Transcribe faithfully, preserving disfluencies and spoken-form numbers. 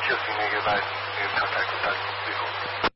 just to make your life uh, perfect. That's beautiful.